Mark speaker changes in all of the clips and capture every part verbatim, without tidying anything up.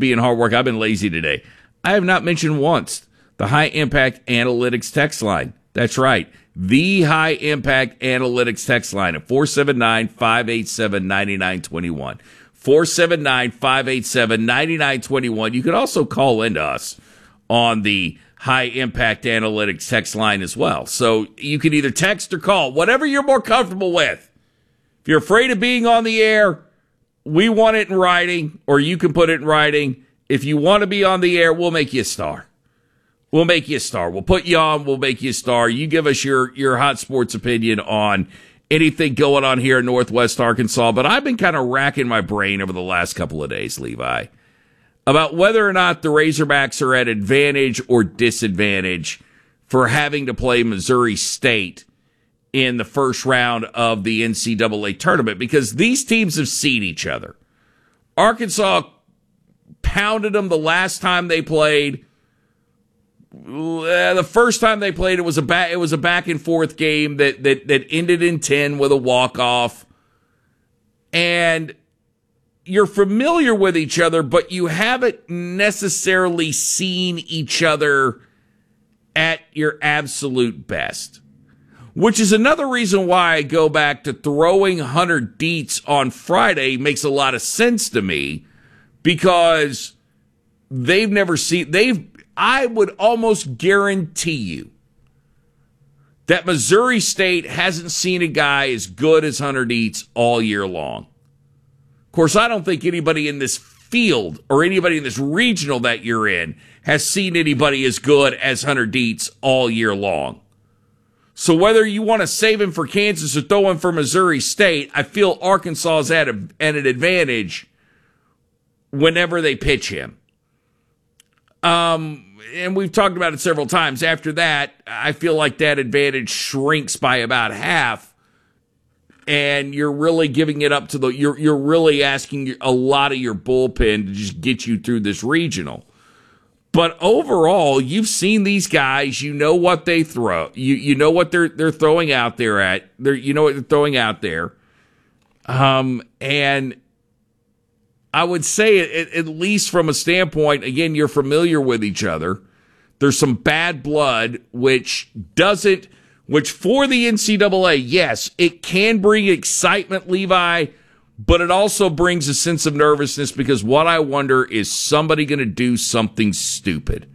Speaker 1: being hard work. I've been lazy today. I have not mentioned once the High Impact Analytics text line. That's right. The High Impact Analytics text line at four seven nine, five eight seven, nine nine two one. four seven nine, five eight seven, nine nine two one. You can also call into us on the High Impact Analytics text line as well. So you can either text or call, whatever you're more comfortable with. If you're afraid of being on the air, we want it in writing, or you can put it in writing. If you want to be on the air, we'll make you a star. We'll make you a star. We'll put you on. We'll make you a star. You give us your, your hot sports opinion on anything going on here in Northwest Arkansas. But I've been kind of racking my brain over the last couple of days, Levi, about whether or not the Razorbacks are at advantage or disadvantage for having to play Missouri State in the first round of the N C double A tournament, because these teams have seen each other. Arkansas pounded them the last time they played. Uh, the first time they played, it was a back, it was a back and forth game that that that ended in ten with a walk off. And you're familiar with each other, but you haven't necessarily seen each other at your absolute best. Which is another reason why I go back to throwing Hunter Dietz on Friday makes a lot of sense to me, because they've never seen, they've, I would almost guarantee you that Missouri State hasn't seen a guy as good as Hunter Dietz all year long. Of course, I don't think anybody in this field or anybody in this regional that you're in has seen anybody as good as Hunter Dietz all year long. So whether you want to save him for Kansas or throw him for Missouri State, I feel Arkansas is at, a, at an advantage whenever they pitch him. Um, and we've talked about it several times. After that, I feel like that advantage shrinks by about half, and you're really giving it up to the, you're, you're really asking a lot of your bullpen to just get you through this regional. But overall, you've seen these guys. You know what they throw. You you know what they're they're throwing out there at. They're you know what they're throwing out there. Um, and I would say, at, at least from a standpoint, again, you're familiar with each other. There's some bad blood, which doesn't, which for the N C double A, yes, it can bring excitement, Levi. But it also brings a sense of nervousness, because what I wonder is somebody going to do something stupid.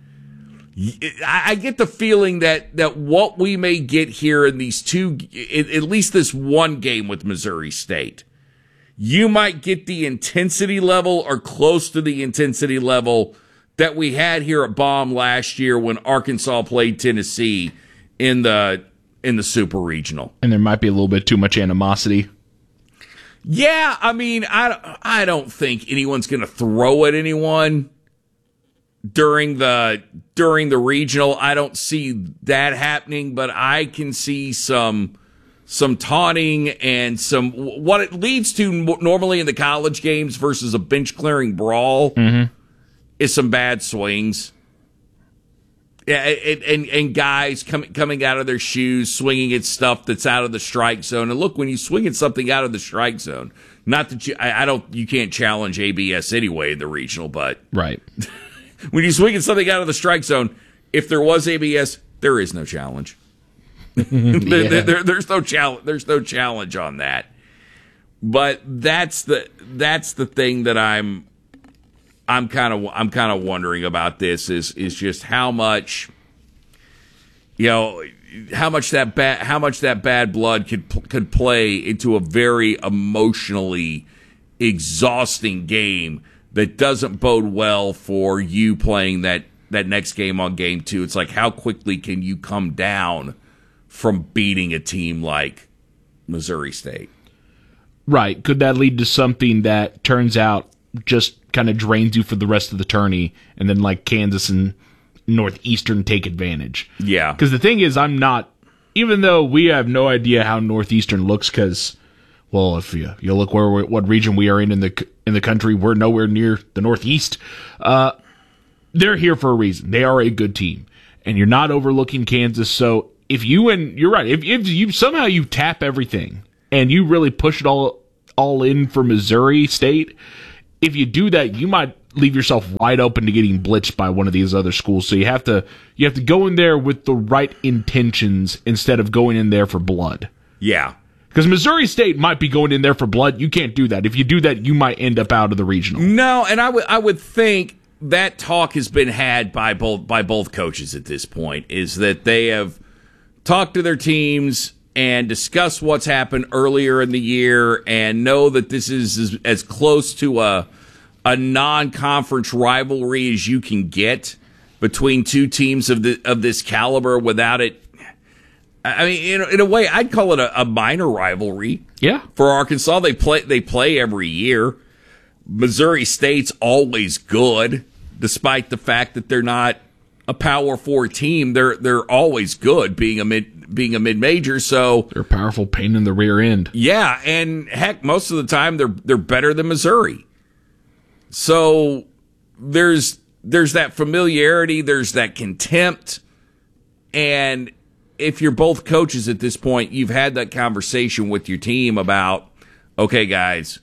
Speaker 1: I get the feeling that, that what we may get here in these two, at least this one game with Missouri State, you might get the intensity level or close to the intensity level that we had here at Baum last year when Arkansas played Tennessee in the in the Super Regional.
Speaker 2: And there might be a little bit too much animosity.
Speaker 1: Yeah, I mean, I, I don't think anyone's going to throw at anyone during the during the regional. I don't see that happening, but I can see some some taunting and some what it leads to normally in the college games versus a bench clearing brawl mm-hmm. is some bad swings. Yeah, and, and, and guys coming coming out of their shoes, swinging at stuff that's out of the strike zone. And look, when you swing at something out of the strike zone, not that you, I, I don't, you can't challenge A B S anyway in the regional, but
Speaker 2: right
Speaker 1: when you swing at something out of the strike zone, if there was A B S, there is no challenge. yeah. there, there, there, there's no challenge. There's no challenge on that. But that's the that's the thing that I'm. I'm kind of I'm kind of wondering about this is is just how much, you know, how much that bad how much that bad blood could could play into a very emotionally exhausting game that doesn't bode well for you playing that that next game on game two. It's like, how quickly can you come down from beating a team like Missouri State?
Speaker 2: Right. Could that lead to something that turns out just kind of drains you for the rest of the tourney, and then like Kansas and Northeastern take advantage?
Speaker 1: Yeah.
Speaker 2: Because the thing is, I'm not, even though we have no idea how Northeastern looks, because, well, if you, you look where what region we are in in the in the country, we're nowhere near the Northeast. Uh, they're here for a reason. They are a good team, and you're not overlooking Kansas. So if you and you're right, if if you somehow you tap everything and you really push it all all in for Missouri State, if you do that, you might leave yourself wide open to getting blitzed by one of these other schools. So you have to you have to go in there with the right intentions instead of going in there for blood.
Speaker 1: Yeah.
Speaker 2: Because Missouri State might be going in there for blood. You can't do that. If you do that, you might end up out of the regional.
Speaker 1: No, and I would I would think that talk has been had by both by both coaches at this point, is that they have talked to their teams and discussed what's happened earlier in the year and know that this is as, as close to a a non-conference rivalry as you can get between two teams of the of this caliber without it. I mean, in, in a way, I'd call it a, a minor rivalry.
Speaker 2: Yeah.
Speaker 1: For Arkansas, they play they play every year. Missouri State's always good, despite the fact that they're not a Power Four team. They're they're always good, being a mid being a mid major. So
Speaker 2: they're a powerful pain in the rear end.
Speaker 1: Yeah, and heck, most of the time they're they're better than Missouri. So there's there's that familiarity, there's that contempt, and if you're both coaches at this point, you've had that conversation with your team about, okay, guys,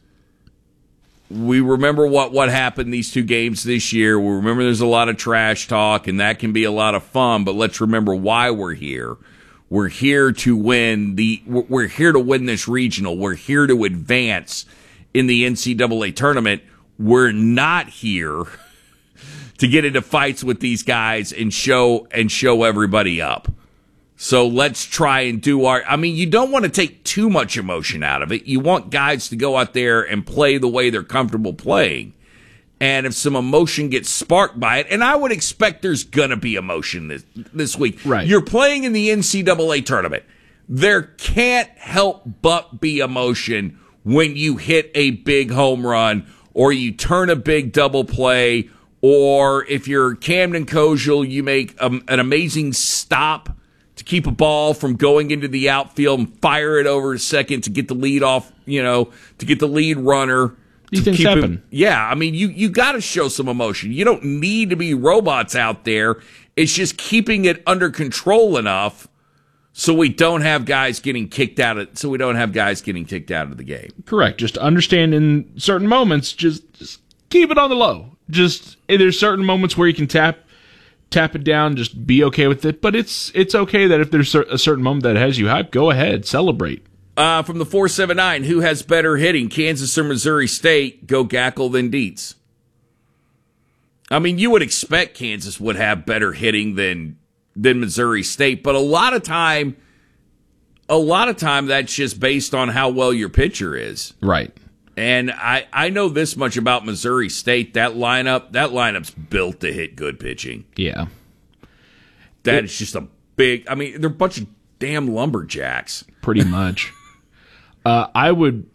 Speaker 1: we remember what, what happened these two games this year. We remember there's a lot of trash talk, and that can be a lot of fun, but let's remember why we're here. We're here to win the we're here to win this regional. We're here to advance in the N C double A tournament. We're not here to get into fights with these guys and show and show everybody up. So let's try and do our, I mean, you don't want to take too much emotion out of it. You want guys to go out there and play the way they're comfortable playing. And if some emotion gets sparked by it, and I would expect there's going to be emotion this, this week.
Speaker 2: Right.
Speaker 1: You're playing in the N C double A tournament. There can't help but be emotion when you hit a big home run or you turn a big double play, or if you're Camden Koziel, you make a, an amazing stop to keep a ball from going into the outfield and fire it over a second to get the lead off, you know, to get the lead runner.
Speaker 2: These things
Speaker 1: keep
Speaker 2: happen.
Speaker 1: Him, yeah, I mean, you, you got to show some emotion. You don't need to be robots out there. It's just keeping it under control enough so we don't have guys getting kicked out of, so we don't have guys getting kicked out of the game.
Speaker 2: Correct. Just understand in certain moments, just, just keep it on the low. Just, there's certain moments where you can tap tap it down, just be okay with it. But it's it's okay that if there's a certain moment that has you hyped, go ahead, celebrate.
Speaker 1: Uh, from the four seven nine, who has better hitting, Kansas or Missouri State? Go Gackle than Dietz. I mean, you would expect Kansas would have better hitting than than Missouri State, but a lot of time, a lot of time that's just based on how well your pitcher is.
Speaker 2: Right.
Speaker 1: And I, I know this much about Missouri State. That lineup, that lineup's built to hit good pitching.
Speaker 2: Yeah.
Speaker 1: That
Speaker 2: it,
Speaker 1: is just a big, I mean, they're a bunch of damn lumberjacks.
Speaker 2: Pretty much. uh, I would,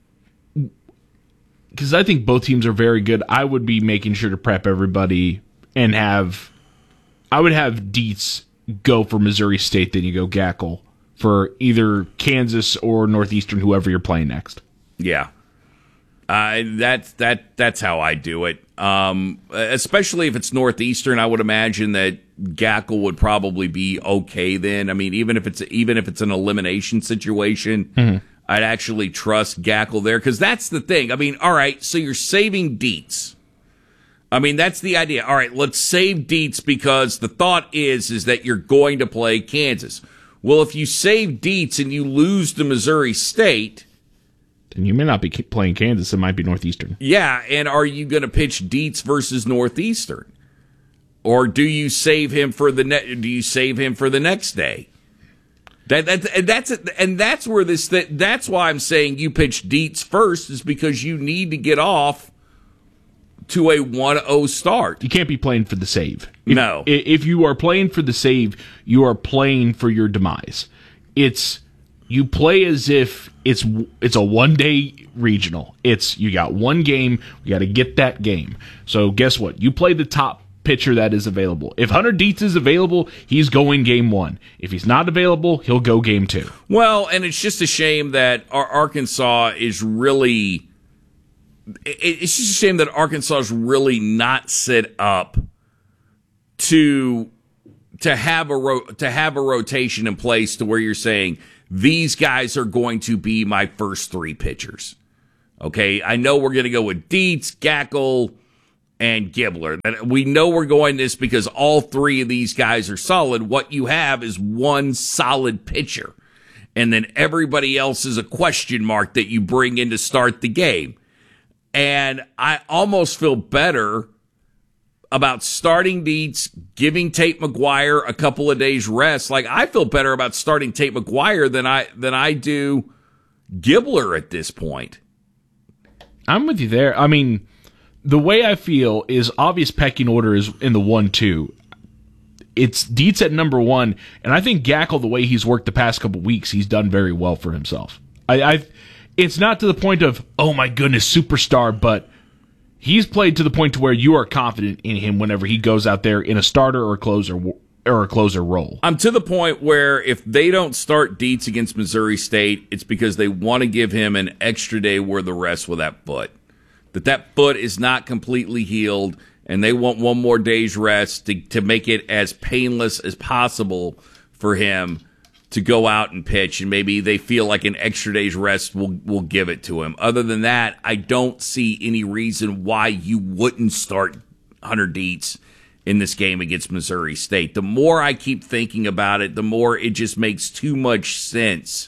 Speaker 2: because I think both teams are very good, I would be making sure to prep everybody and have, I would have Dietz go for Missouri State, then you go Gackle for either Kansas or Northeastern, whoever you're playing next.
Speaker 1: Yeah. Uh, that's that. That's how I do it. Um, especially if it's Northeastern, I would imagine that Gackle would probably be okay. Then, I mean, even if it's even if it's an elimination situation, mm-hmm. I'd actually trust Gackle there because that's the thing. I mean, all right, so you're saving Dietz. I mean, that's the idea. All right, let's save Dietz because the thought is is that you're going to play Kansas. Well, if you save Dietz and you lose to Missouri State,
Speaker 2: then you may not be playing Kansas. It might be Northeastern.
Speaker 1: Yeah, and are you going to pitch Dietz versus Northeastern, or do you save him for the ne- Do you save him for the next day? That, that and that's and that's where this that, that's why I'm saying you pitch Dietz first is because you need to get off to a one oh start.
Speaker 2: You can't be playing for the save. If,
Speaker 1: no,
Speaker 2: if you are playing for the save, you are playing for your demise. It's You play as if it's it's a one-day regional. It's you got one game. You got to get that game. So guess what? You play the top pitcher that is available. If Hunter Dietz is available, he's going game one. If he's not available, he'll go game two.
Speaker 1: Well, and it's just a shame that our Arkansas is really. It's just a shame that Arkansas is really not set up to to have a ro- to have a rotation in place to where you're saying, these guys are going to be my first three pitchers. Okay, I know we're going to go with Dietz, Gackle, and Gibbler. We know we're going this because all three of these guys are solid. What you have is one solid pitcher, and then everybody else is a question mark that you bring in to start the game. And I almost feel better about starting Dietz, giving Tate McGuire a couple of days rest. Like, I feel better about starting Tate McGuire than I than I do Gibbler at this point.
Speaker 2: I'm with you there. I mean, the way I feel is obvious pecking order is in the one two. It's Dietz at number one, and I think Gackle, the way he's worked the past couple weeks, he's done very well for himself. I, I, it's not to the point of, oh my goodness, superstar, but he's played to the point to where you are confident in him whenever he goes out there in a starter or a closer or a closer role.
Speaker 1: I'm to the point where if they don't start Dietz against Missouri State, it's because they want to give him an extra day worth of rest with that foot. That that foot is not completely healed, and they want one more day's rest to, to make it as painless as possible for him to go out and pitch, and maybe they feel like an extra day's rest will will give it to him. Other than that, I don't see any reason why you wouldn't start Hunter Dietz in this game against Missouri State. The more I keep thinking about it, the more it just makes too much sense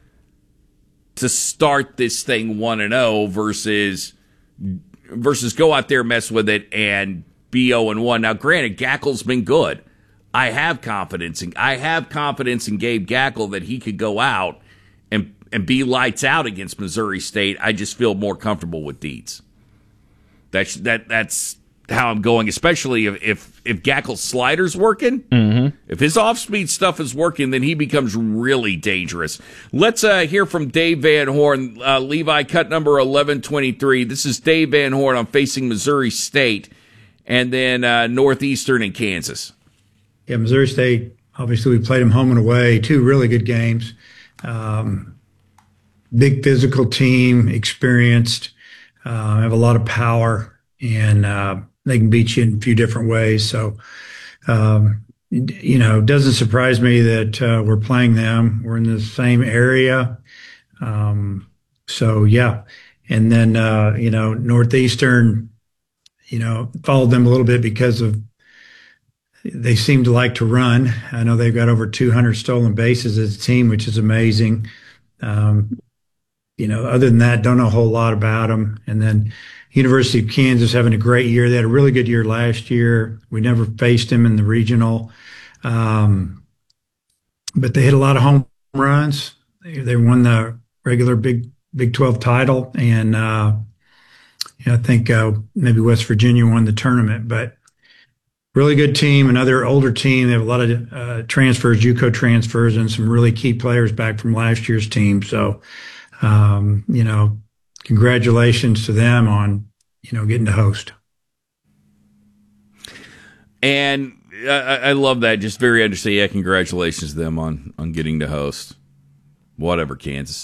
Speaker 1: to start this thing one and oh versus versus go out there, mess with it, and be oh and one. Now, granted, Gackle's been good. I have confidence in I have confidence in Gabe Gackle that he could go out and and be lights out against Missouri State. I just feel more comfortable with Dietz. That's that that's how I'm going, especially if if, if Gackle's slider's working.
Speaker 2: Mm-hmm.
Speaker 1: If his off-speed stuff is working, then he becomes really dangerous. Let's uh, hear from Dave Van Horn, uh, Levi, cut number eleven twenty-three. This is Dave Van Horn on Facing Missouri State, and then uh, Northeastern and Kansas.
Speaker 3: Yeah, Missouri State, obviously we played them home and away, two really good games. Um, big physical team, experienced, uh, have a lot of power, and uh, they can beat you in a few different ways. So, um, you know, it doesn't surprise me that uh, we're playing them. We're in the same area. Um, so, yeah. And then, uh, you know, Northeastern, you know, followed them a little bit because of they seem to like to run. I know they've got over two hundred stolen bases as a team, which is amazing. Um, you know, other than that, don't know a whole lot about them. And then University of Kansas having a great year. They had a really good year last year. We never faced them in the regional. Um, but they hit a lot of home runs. They, they won the regular Big Big twelve title. And uh, you know, I think uh, maybe West Virginia won the tournament. But really good team, another older team. They have a lot of uh, transfers, JUCO transfers, and some really key players back from last year's team. So, um, you know, congratulations to them on, you know, getting to host.
Speaker 1: And I, I love that. Just very interesting. Yeah, congratulations to them on, on getting to host. Whatever, Kansas.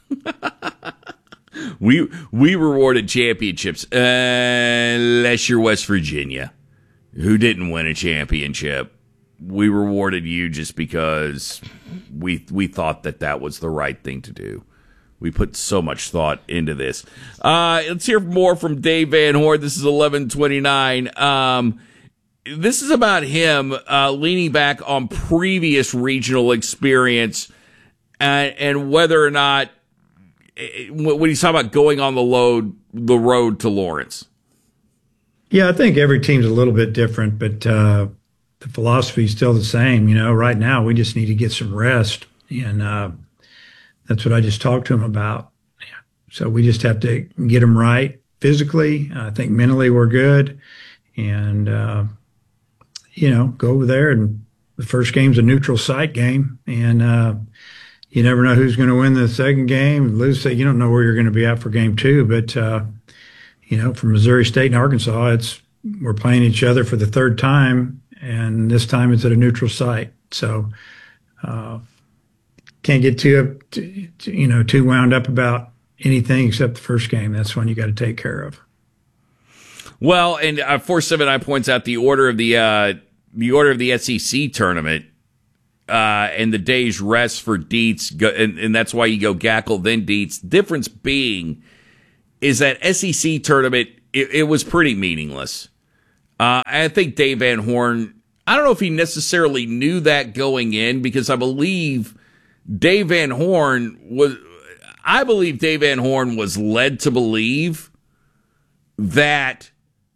Speaker 1: we we rewarded championships, uh, unless you're West Virginia, who didn't win a championship. We rewarded you just because we we thought that that was the right thing to do. We put so much thought into this. Uh, let's hear more from Dave Van Horn. This is eleven twenty-nine. Um, this is about him uh, leaning back on previous regional experience and, and whether or not, when he's talking about going on the load, the road to Lawrence.
Speaker 3: Yeah, I think every team's a little bit different, but uh, the philosophy is still the same. You know, right now we just need to get some rest, and uh, that's what I just talked to him about. So we just have to get them right physically. I think mentally we're good, and uh, you know, go over there, and the first game's a neutral site game, and uh, you never know who's going to win the second game. Lose, you don't know where you're going to be at for game two, but. Uh, You know, from Missouri State and Arkansas, it's we're playing each other for the third time, and this time it's at a neutral site. So uh, can't get too, too, you know, too wound up about anything except the first game. That's one you got to take care of.
Speaker 1: Well, and uh, four seventy-nine points out the order of the uh, the order of the S E C tournament uh, and the day's rest for Dietz, go, and, and that's why you go Gackle then Dietz. Difference being is that S E C tournament, it, it was pretty meaningless. Uh, I think Dave Van Horn, I don't know if he necessarily knew that going in, because I believe Dave Van Horn was, I believe Dave Van Horn was led to believe that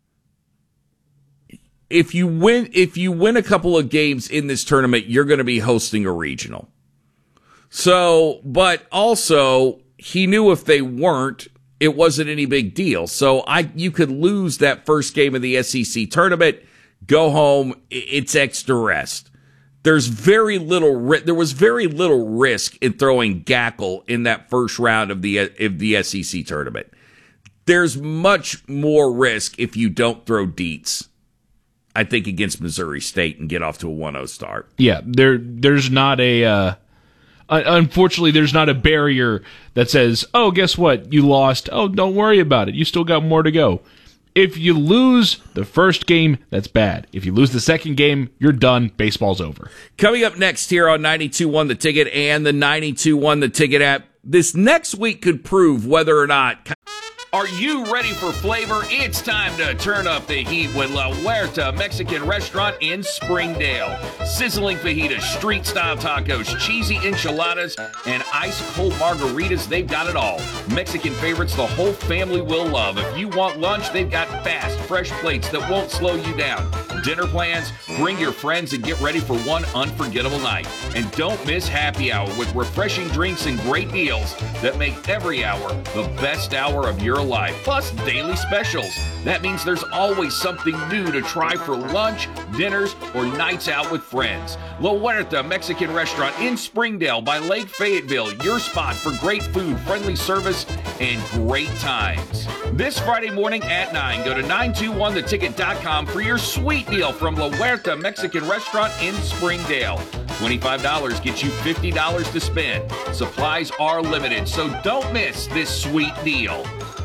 Speaker 1: if you win, if you win a couple of games in this tournament, you're going to be hosting a regional. So, but also he knew if they weren't, it wasn't any big deal. So I, you could lose that first game of the S E C tournament, go home, it's extra rest. There's very little, ri- there was very little risk in throwing Gackle in that first round of the, of the S E C tournament. There's much more risk if you don't throw Dietz, I think, against Missouri State and get off to a one oh start.
Speaker 2: Yeah, there, there's not a, uh, unfortunately, there's not a barrier that says, oh, guess what? You lost. Oh, don't worry about it. You still got more to go. If you lose the first game, that's bad. If you lose the second game, you're done. Baseball's over.
Speaker 1: Coming up next here on ninety-two point one The Ticket and the ninety-two point one The Ticket app, this next week could prove whether or not... Are you ready for flavor? It's time to turn up the heat with La Huerta Mexican Restaurant in Springdale. Sizzling fajitas, street-style tacos, cheesy enchiladas, and ice-cold margaritas, they've got it all. Mexican favorites the whole family will love. If you want lunch, they've got fast, fresh plates that won't slow you down. Dinner plans? Bring your friends and get ready for one unforgettable night. And don't miss happy hour with refreshing drinks and great deals that make every hour the best hour of your life, plus daily specials. That means there's always something new to try for lunch, dinners, or nights out with friends. La Huerta Mexican Restaurant in Springdale by Lake Fayetteville, your spot for great food, friendly service, and great times. This Friday morning at nine, go to nine two one the ticket dot com for your sweet deal from La Huerta Mexican Restaurant in Springdale. twenty-five dollars gets you fifty dollars to spend. Supplies are limited, so don't miss this sweet deal.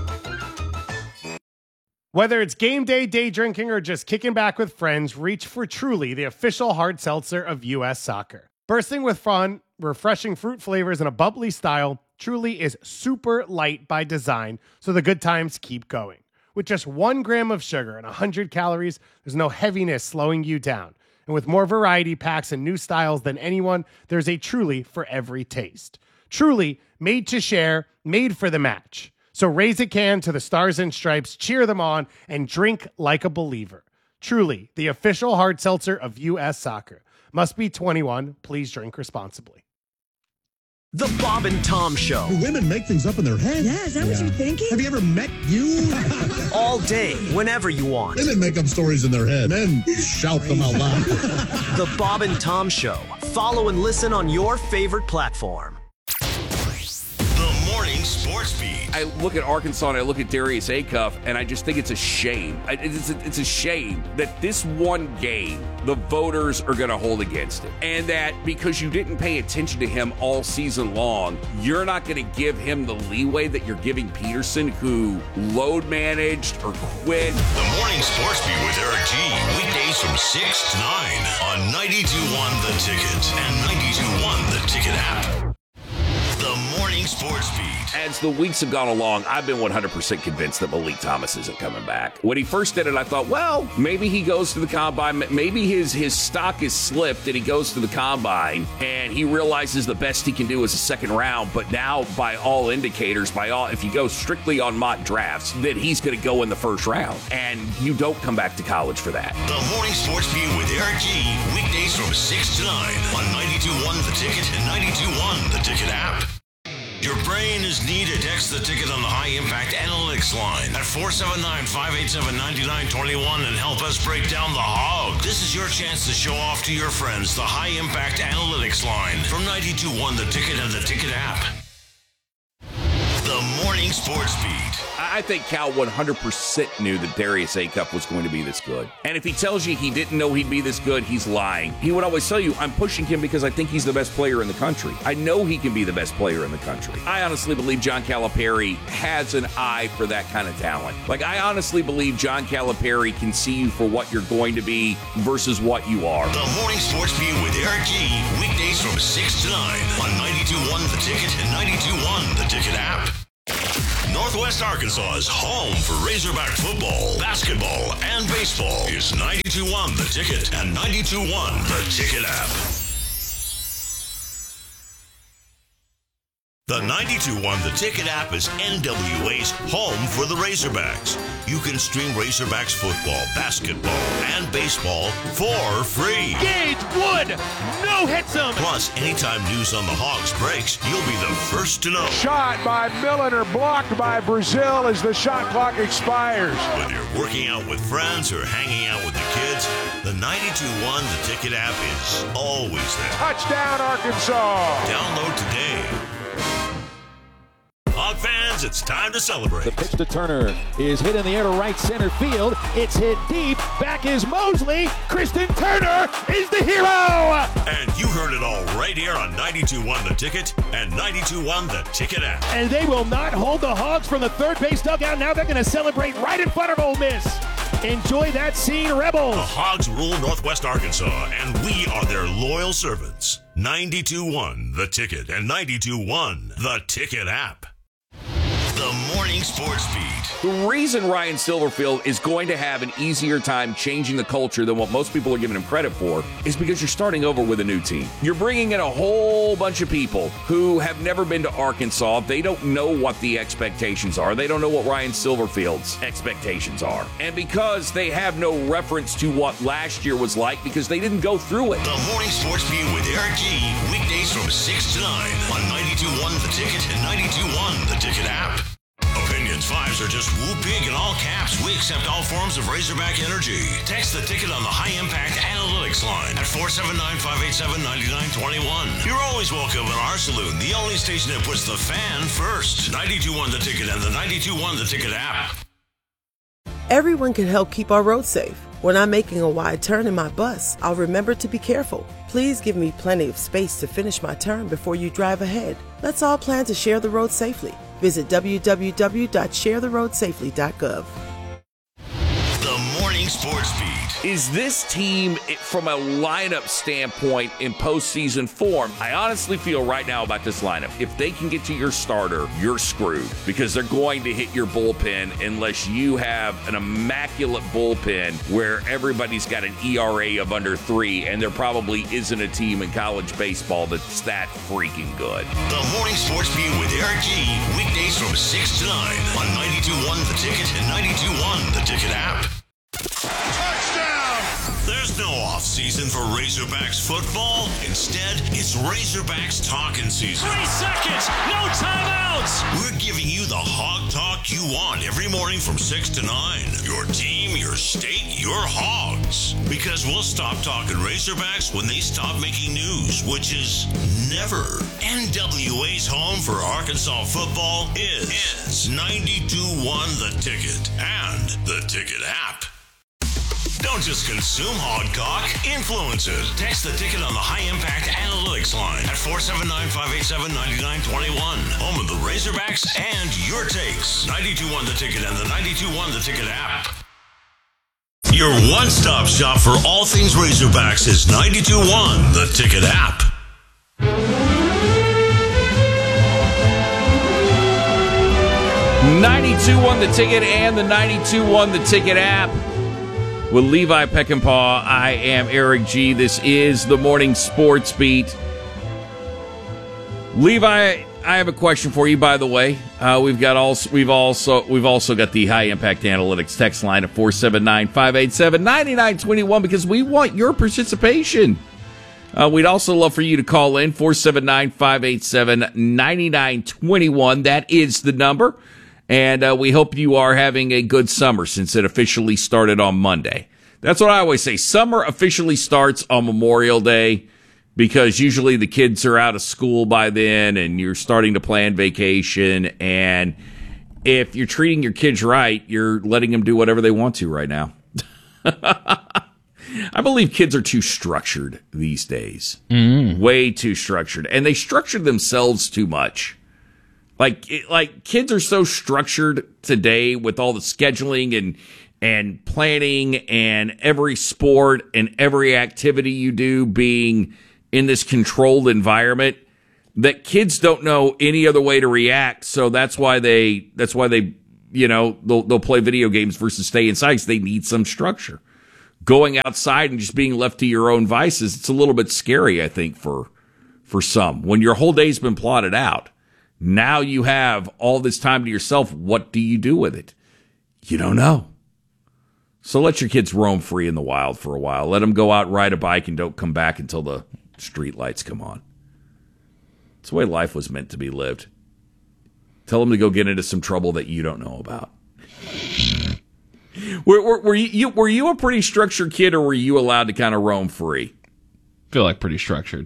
Speaker 4: Whether it's game day, day drinking, or just kicking back with friends, reach for Truly, the official hard seltzer of U S Soccer. Bursting with fun, refreshing fruit flavors, and a bubbly style, Truly is super light by design, so the good times keep going. With just one gram of sugar and one hundred calories, there's no heaviness slowing you down. And with more variety packs and new styles than anyone, there's a Truly for every taste. Truly, made to share, made for the match. So raise a can to the Stars and Stripes, cheer them on, and drink like a believer. Truly, the official hard seltzer of U S Soccer. Must be twenty-one. Please drink responsibly.
Speaker 5: The Bob and Tom Show.
Speaker 6: Do women make things up in their head?
Speaker 7: Yeah, is that yeah. what you're thinking?
Speaker 6: Have you ever met you?
Speaker 5: All day, whenever you want.
Speaker 6: Women make up stories in their head. Men shout them out loud.
Speaker 5: The Bob and Tom Show. Follow and listen on your favorite platform.
Speaker 8: The Morning Sports Beat.
Speaker 1: I look at Arkansas and I look at Darius Acuff, and I just think it's a shame. It's a, it's a shame that this one game the voters are going to hold against him. And that because you didn't pay attention to him all season long, you're not going to give him the leeway that you're giving Peterson, who load managed or quit.
Speaker 8: The Morning Sports Beat with Eric G. Weekdays from six to nine on ninety-two point one The Ticket and ninety-two point one The Ticket app. The Morning Sports Beat.
Speaker 1: As the weeks have gone along, I've been one hundred percent convinced that Malik Thomas isn't coming back. When he first did it, I thought, well, maybe he goes to the combine. Maybe his, his stock is slipped and he goes to the combine and he realizes the best he can do is a second round. But now, by all indicators, by all, if you go strictly on mock drafts, that he's going to go in the first round. And you don't come back to college for that.
Speaker 8: The Morning Sports Beat with Eric G. Weekdays from six to nine on ninety-two point one The Ticket and ninety-two point one The Ticket app. Your brain is needed. Text the ticket on the High Impact Analytics line at four seven nine, five eight seven, nine nine two one and help us break down the hog. This is your chance to show off to your friends the High Impact Analytics line from ninety-two point one The Ticket and the Ticket app. The Morning Sports Beat.
Speaker 1: I think Cal one hundred percent knew that Darius Acuff was going to be this good. And if he tells you he didn't know he'd be this good, he's lying. He would always tell you, I'm pushing him because I think he's the best player in the country. I know he can be the best player in the country. I honestly believe John Calipari has an eye for that kind of talent. Like, I honestly believe John Calipari can see you for what you're going to be versus what you are.
Speaker 8: The Morning Sports Beat with Eric G. Weekdays from six to nine on ninety-two point one The Ticket and ninety-two point one The Ticket app. North Northwest Arkansas's home for Razorback football, basketball, and baseball is ninety-two point one The Ticket and ninety-two point one The Ticket app. The ninety-two point one The Ticket app is N W A's home for the Razorbacks. You can stream Razorbacks football, basketball, and baseball for free.
Speaker 7: Gage Wood, no hits him.
Speaker 8: Plus, anytime news on the Hogs breaks, you'll be the first to know.
Speaker 9: Shot by Milliner, blocked by Brazil as the shot clock expires.
Speaker 8: Whether you're working out with friends or hanging out with the kids, the ninety-two point one The Ticket app is always there.
Speaker 9: Touchdown, Arkansas.
Speaker 8: Download today. Hog fans, it's time to celebrate.
Speaker 7: The pitch to Turner is hit in the air to right center field. It's hit deep. Back is Mosley. Kristen Turner is the hero.
Speaker 8: And you heard it all right here on ninety-two point one The Ticket and ninety-two point one The Ticket app.
Speaker 7: And they will not hold the Hogs from the third base dugout. Now they're going to celebrate right in front of Ole Miss. Enjoy that scene, Rebels.
Speaker 8: The Hogs rule Northwest Arkansas, and we are their loyal servants. ninety-two point one The Ticket and ninety-two point one The Ticket app. The Morning Sports Beat.
Speaker 1: The reason Ryan Silverfield is going to have an easier time changing the culture than what most people are giving him credit for is because you're starting over with a new team. You're bringing in a whole bunch of people who have never been to Arkansas. They don't know what the expectations are. They don't know what Ryan Silverfield's expectations are. And because they have no reference to what last year was like because they didn't go through it.
Speaker 8: The Morning Sports Beat with Eric G. Weekdays from six to nine on ninety-two point one The Ticket and ninety-two point one The Ticket app. Opinions fives are just woo big in all caps. We accept all forms of Razorback energy. Text The Ticket on the High Impact Analytics line at four seven nine, five eight seven, nine nine two one. You're always welcome in our saloon, the only station that puts the fan first. ninety-two point one The Ticket and the ninety-two point one The Ticket app.
Speaker 10: Everyone can help keep our roads safe. When I'm making a wide turn in my bus, I'll remember to be careful. Please give me plenty of space to finish my turn before you drive ahead. Let's all plan to share the road safely. Visit w w w dot share the road safely dot gov.
Speaker 8: The Morning Sports Beat.
Speaker 1: Is this team, from a lineup standpoint, in postseason form? I honestly feel right now about this lineup. If they can get to your starter, you're screwed because they're going to hit your bullpen unless you have an immaculate bullpen where everybody's got an E R A of under three, and there probably isn't a team in college baseball that's that freaking good.
Speaker 8: The Morning Sports Beat with Eric G. Weekdays from six to nine on ninety-two point one The Ticket and ninety-two point one The Ticket app. There's no off-season for Razorbacks football. Instead, it's Razorbacks talking season.
Speaker 11: Three seconds, no timeouts.
Speaker 8: We're giving you the hog talk you want every morning from six to nine. Your team, your state, your Hogs. Because we'll stop talking Razorbacks when they stop making news, which is never. N W A's home for Arkansas football is, is ninety-two point one The Ticket and the Ticket app. Don't just consume Hogcock, influence it. Text The Ticket on the High Impact Analytics line at four seven nine, five eight seven, nine nine two one. Home of the Razorbacks and your takes. ninety-two point one The Ticket and the ninety-two point one The Ticket app. Your one-stop shop for all things Razorbacks is ninety-two point one The Ticket app.
Speaker 1: ninety-two point one The Ticket and the ninety-two point one The Ticket app. With Levi Peckinpah, I am Eric G. This is the Morning Sports Beat. Levi, I have a question for you. By the way, uh, we've got also we've also we've also got the High Impact Analytics text line at four seven nine, five eight seven, nine nine two one because we want your participation. Uh, we'd also love for you to call in four seven nine, five eight seven, nine nine two one. That is the number. And uh, we hope you are having a good summer since it officially started on Monday. That's what I always say. Summer officially starts on Memorial Day because usually the kids are out of school by then and you're starting to plan vacation. And if you're treating your kids right, you're letting them do whatever they want to right now. I believe kids are too structured these days. Mm. Way too structured. And they structure themselves too much. Like, like kids are so structured today with all the scheduling and and planning and every sport and every activity you do being in this controlled environment that kids don't know any other way to react. So that's why they, that's why they, you know, they'll, they'll play video games versus stay inside because they need some structure. Going outside and just being left to your own vices, it's a little bit scary, I think, for, for some. When your whole day's been plotted out, now you have all this time to yourself. What do you do with it? You don't know. So let your kids roam free in the wild for a while. Let them go out, ride a bike, and don't come back until the street lights come on. It's the way life was meant to be lived. Tell them to go get into some trouble that you don't know about. Were, were, were, you, were you a pretty structured kid, or were you allowed to kind of roam free?
Speaker 2: Feel like pretty structured.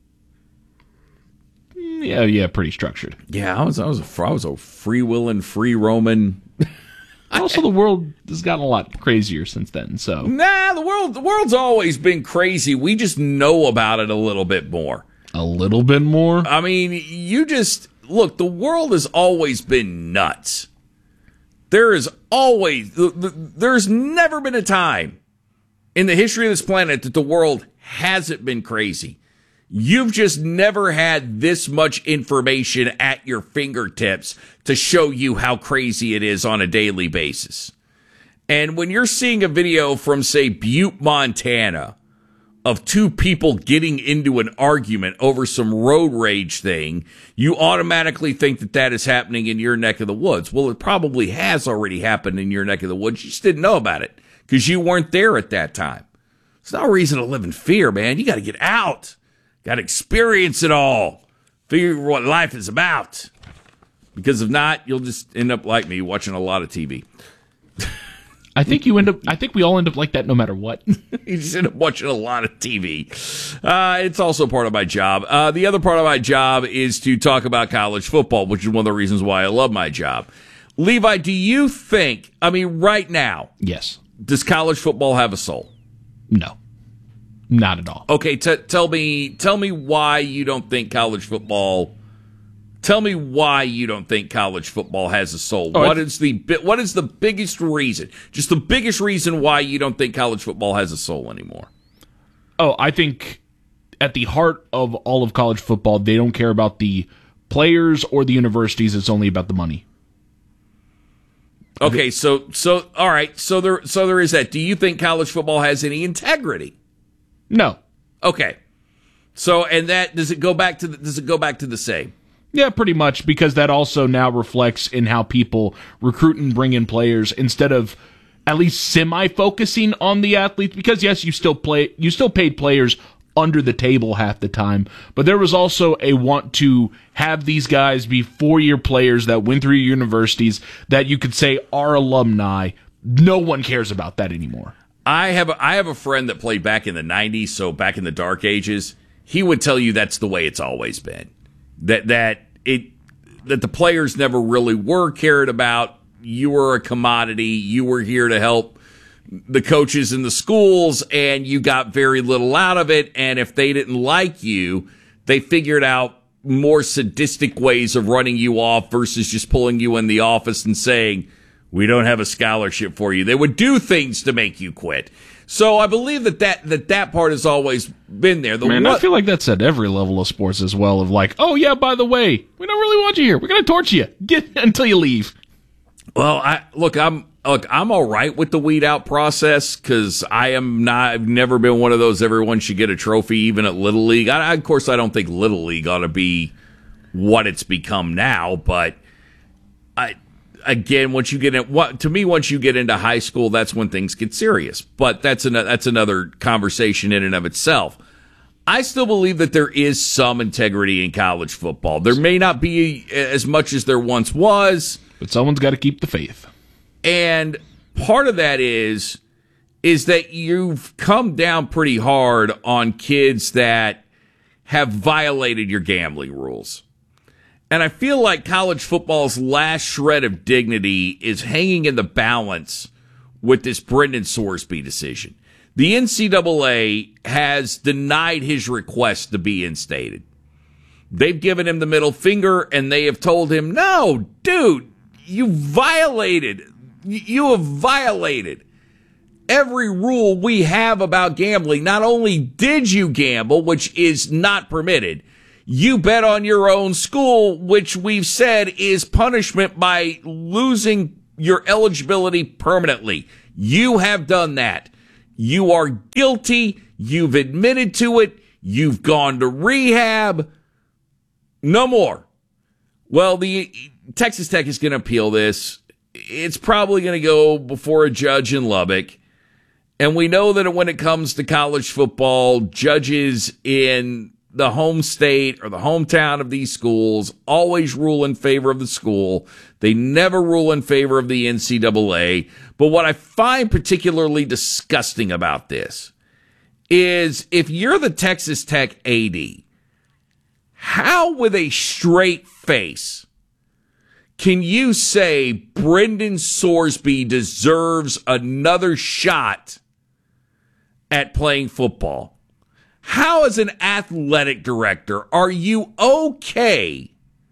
Speaker 2: Yeah, yeah, pretty structured.
Speaker 1: Yeah, I was, I was a, I was a free-willing, free-roaming.
Speaker 2: Also, the world has gotten a lot crazier since then. So
Speaker 1: nah, the world, the world's always been crazy. We just know about it a little bit more.
Speaker 2: A little bit more.
Speaker 1: I mean, you just look. The world has always been nuts. There is always, there's never been a time in the history of this planet that the world hasn't been crazy. You've just never had this much information at your fingertips to show you how crazy it is on a daily basis. And when you're seeing a video from, say, Butte, Montana, of two people getting into an argument over some road rage thing, you automatically think that that is happening in your neck of the woods. Well, it probably has already happened in your neck of the woods. You just didn't know about it because you weren't there at that time. It's no reason to live in fear, man. You got to get out. Got to experience it all. Figure what life is about. Because if not, you'll just end up like me, watching a lot of T V.
Speaker 2: I think you end up. I think we all end up like that, no matter what.
Speaker 1: You just end up watching a lot of T V. Uh, it's also part of my job. Uh, the other part of my job is to talk about college football, which is one of the reasons why I love my job. Levi, do you think? I mean, right now,
Speaker 2: yes.
Speaker 1: Does college football have a soul?
Speaker 2: No. Not at all.
Speaker 1: Okay, t- tell me, tell me why you don't think college football. Tell me why you don't think college football has a soul. Oh, what is the what is the biggest reason? Just the biggest reason why you don't think college football has a soul anymore?
Speaker 2: Oh, I think at the heart of all of college football, they don't care about the players or the universities. It's only about the money.
Speaker 1: Okay, so so all right, so there so there is that. Do you think college football has any integrity?
Speaker 2: No.
Speaker 1: Okay. So, and that, does it go back to the, does it go back to the same?
Speaker 2: Yeah, pretty much, because that also now reflects in how people recruit and bring in players instead of at least semi-focusing on the athletes. Because yes, you still play, you still paid players under the table half the time, but there was also a want to have these guys be four-year players that went through universities that you could say are alumni. No one cares about that anymore.
Speaker 1: I have a, I have a friend that played back in the nineties, so back in the dark ages. He would tell you that's the way it's always been. That that it that the players never really were cared about. You were a commodity. You were here to help the coaches in the schools, and you got very little out of it. And if they didn't like you, they figured out more sadistic ways of running you off versus just pulling you in the office and saying, we don't have a scholarship for you. They would do things to make you quit. So I believe that that, that, that part has always been there. The
Speaker 2: Man,
Speaker 1: what,
Speaker 2: I feel like that's at every level of sports as well, of like, oh, yeah, by the way, we don't really want you here. We're going to torture you Get until you leave.
Speaker 1: Well, I look, I'm look, I'm all right with the weed out process because I am not, I've never been one of those everyone should get a trophy, even at Little League. I, I, of course, I don't think Little League ought to be what it's become now, but I... Again, once you get in, what to me, once you get into high school, that's when things get serious. But that's an, that's another conversation in and of itself. I still believe that there is some integrity in college football. There may not be as much as there once was,
Speaker 2: but someone's got to keep the faith.
Speaker 1: And part of that is is that you've come down pretty hard on kids that have violated your gambling rules. And I feel like college football's last shred of dignity is hanging in the balance with this Brendan Sorsby decision. The N C double A has denied his request to be instated. They've given him the middle finger, and they have told him, no, dude, you violated, you have violated every rule we have about gambling. Not only did you gamble, which is not permitted, You bet on your own school, which we've said is punishment by losing your eligibility permanently. You have done that. You are guilty. You've admitted to it. You've gone to rehab. No more. Well, the Texas Tech is going to appeal this. It's probably going to go before a judge in Lubbock. And we know that when it comes to college football, judges in the home state or the hometown of these schools always rule in favor of the school. They never rule in favor of the N C double A. But what I find particularly disgusting about this is if you're the Texas Tech A D, how with a straight face can you say Brendan Sorsby deserves another shot at playing football? How, as an athletic director, are you okay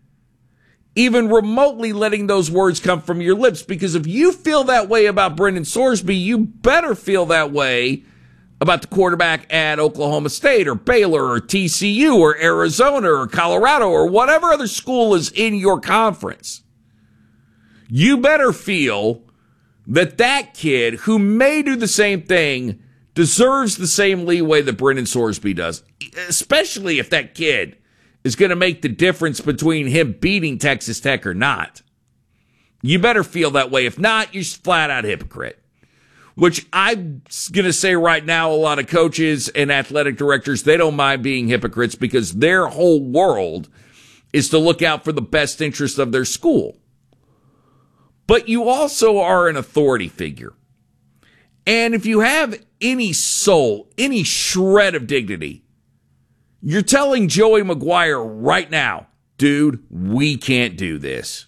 Speaker 1: even remotely letting those words come from your lips? Because if you feel that way about Brendan Sorsby, you better feel that way about the quarterback at Oklahoma State or Baylor or T C U or Arizona or Colorado or whatever other school is in your conference. You better feel that that kid who may do the same thing deserves the same leeway that Brendan Sorsby does, especially if that kid is going to make the difference between him beating Texas Tech or not. You better feel that way. If not, you're flat out hypocrite, which I'm going to say right now, a lot of coaches and athletic directors, they don't mind being hypocrites because their whole world is to look out for the best interest of their school. But you also are an authority figure. And if you have any soul, any shred of dignity, you're telling Joey McGuire right now, dude, we can't do this.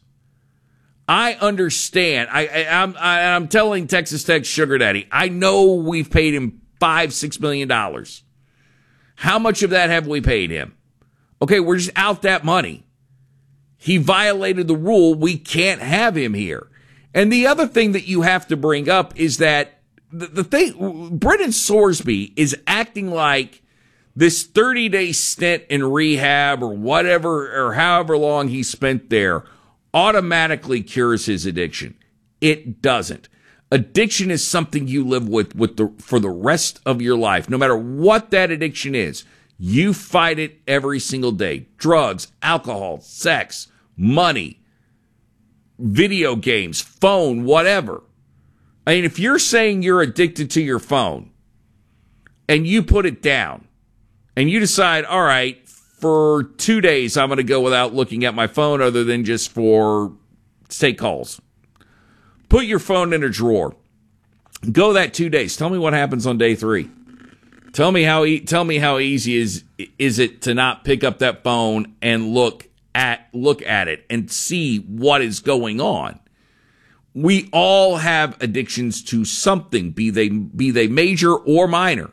Speaker 1: I understand. I, I, I'm, I, I'm telling Texas Tech's sugar daddy, I know we've paid him five, six million dollars. How much of that have we paid him? Okay, we're just out that money. He violated the rule. We can't have him here. And the other thing that you have to bring up is that The, the thing, Brendan Sorsby is acting like this thirty-day stint in rehab or whatever, or however long he spent there, automatically cures his addiction. It doesn't. Addiction is something you live with, with the, for the rest of your life. No matter what that addiction is, you fight it every single day. Drugs, alcohol, sex, money, video games, phone, whatever. I mean, if you're saying you're addicted to your phone and you put it down and you decide, all right, for two days, I'm going to go without looking at my phone other than just for take calls. Put your phone in a drawer. Go that two days. Tell me what happens on day three. Tell me how e- tell me how easy is is it to not pick up that phone and look at look at it and see what is going on. We all have addictions to something, be they be they major or minor.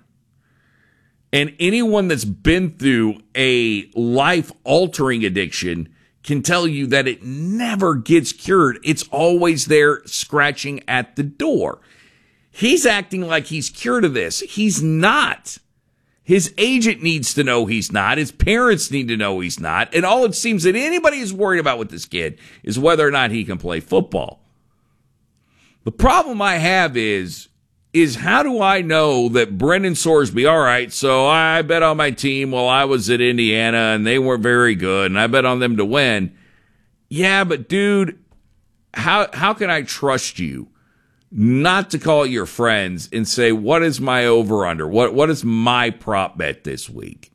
Speaker 1: And anyone that's been through a life-altering addiction can tell you that it never gets cured. It's always there scratching at the door. He's acting like he's cured of this. He's not. His agent needs to know he's not. His parents need to know he's not. And all it seems that anybody is worried about with this kid is whether or not he can play football. The problem I have is, is how do I know that Brendan Sorsby, all right, so I bet on my team while I was at Indiana and they weren't very good and I bet on them to win. Yeah, but dude, how how can I trust you not to call your friends and say, what is my over-under? What What is my prop bet this week?